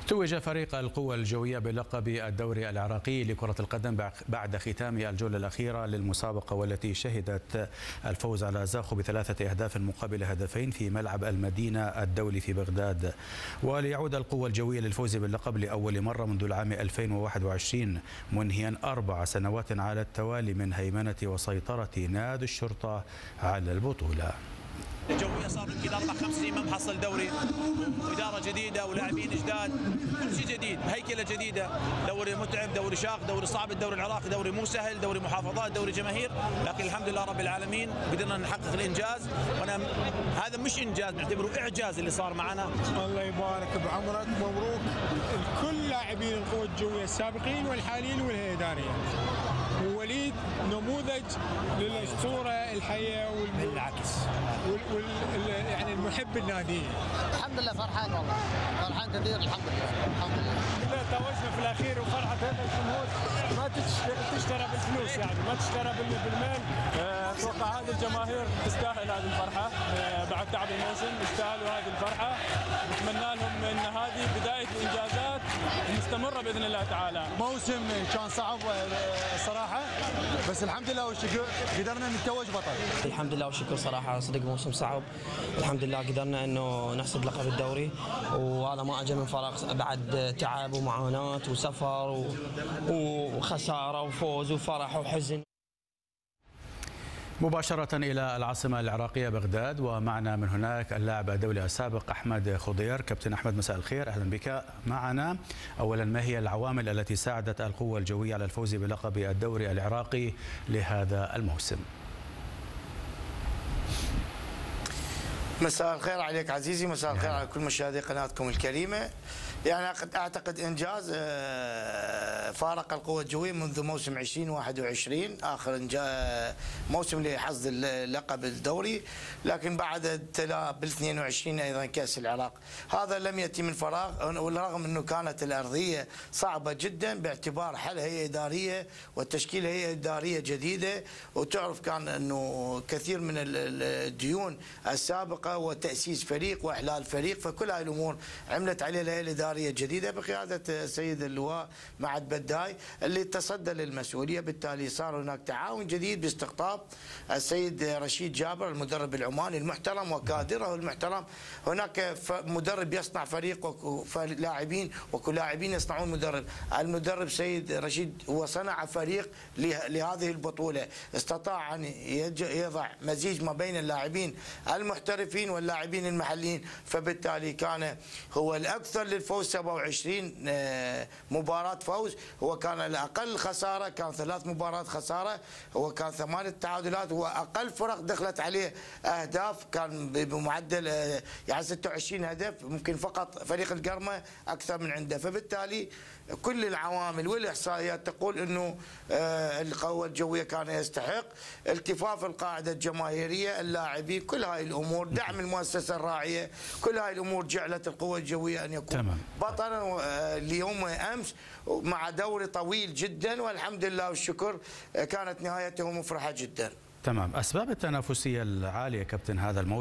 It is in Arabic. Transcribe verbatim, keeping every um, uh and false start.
توج فريق القوى الجوية بلقب الدوري العراقي لكرة القدم بعد ختام الجولة الأخيرة للمسابقة، والتي شهدت الفوز على زاخو بثلاثة أهداف مقابل هدفين في ملعب المدينة الدولي في بغداد. وليعود القوى الجوية للفوز باللقب لأول مرة منذ العام ألفين وواحد وعشرين، منهيا أربع سنوات على التوالي من هيمنة وسيطرة نادي الشرطة على البطولة. الجوية صار يمكن اربع خمس سنين ما محصل دوري، واداره جديده ولاعبين جداد، كل شيء جديد، هيكله جديده، دوري متعب، دوري شاق، دوري صعب، الدوري العراقي دوري مو سهل، دوري محافظات، دوري جماهير، لكن الحمد لله رب العالمين قدرنا نحقق الانجاز، وانا هذا مش انجاز، نعتبره اعجاز اللي صار معنا. الله يبارك بعمرك، مبروك لكل لاعبين القوى الجويه السابقين والحاليين والهيئه الاداريه. ووليد نموذج للاسطوره الحيه بالعكس وال... وال... يعني المحب الناديه. الحمد لله فرحان، والله فرحان كثير، الحمد لله الحمد لله. توجنا في الاخير وفرحه هذا الجمهور ما تشترى بالفلوس، يعني ما تشترى بالمال. اتوقع هذه الجماهير تستاهل هذه الفرحه بعد تعب الموسم، يستاهلوا هذه الفرحه. نتمنى لهم ان هذه بدايه الانجازات مستمره باذن الله تعالى. موسم كان صعب صراحه، بس الحمد لله والشكر قدرنا نتوج بطل. الحمد لله والشكر صراحه، صدق موسم صعب، الحمد لله قدرنا انه نحصد لقب الدوري، وهذا ما اجى من فراغ بعد تعب ومعاناه وسفر وخساره وفوز وفرح وحزن. مباشرة إلى العاصمة العراقية بغداد، ومعنا من هناك اللاعب الدولي السابق أحمد خضير. كابتن أحمد، مساء الخير، أهلا بك معنا. أولا، ما هي العوامل التي ساعدت القوة الجوية على الفوز بلقب الدوري العراقي لهذا الموسم؟ مساء الخير عليك عزيزي، مساء الخير على كل مشاهدي قناتكم الكريمة. يعني أعتقد إنجاز فارق القوة الجوية منذ موسم ألفين وواحد وعشرين، آخر موسم لحصد اللقب الدوري، لكن بعد ابتلاء بال اثنين وعشرين أيضا كأس العراق. هذا لم يأتي من فراغ، والرغم أنه كانت الأرضية صعبة جدا باعتبار حل هيئة إدارية وتشكيل هيئة إدارية جديدة، وتعرف كان أنه كثير من الديون السابقة وتأسيس فريق وإحلال فريق، فكل هاي الأمور عملت عليه الهيئة الإدارية جديدة بقيادة السيد اللواء معد بداي اللي تصدى للمسؤولية. بالتالي صار هناك تعاون جديد باستقطاب السيد رشيد جابر المدرب العماني المحترم وكادره المحترم. هناك مدرب يصنع فريق ولاعبين، وكل لاعبين يصنعون مدرب. المدرب سيد رشيد هو صنع فريق لهذه البطولة، استطاع أن يضع مزيج ما بين اللاعبين المحترفين واللاعبين المحليين، فبالتالي كان هو الأكثر للفوز، سبعة وعشرين مباراة فوز. هو كان الأقل خسارة، كان ثلاث مباريات خسارة، هو كان ثمانية تعادلات، هو أقل فرق دخلت عليه أهداف، كان بمعدل يعني ستة وعشرين هدف، ممكن فقط فريق القرمة أكثر من عنده. فبالتالي كل العوامل والإحصائيات تقول أنه القوة الجوية كان يستحق التفاف القاعدة الجماهيرية، اللاعبين، كل هاي الأمور، دعم المؤسسة الراعية، كل هاي الأمور جعلت القوة الجوية أن يكون تمام. بطلا اليوم امس مع دوري طويل جدا، والحمد لله والشكر كانت نهايته مفرحه جدا. تمام. اسباب التنافسيه العاليه كابتن هذا الموسم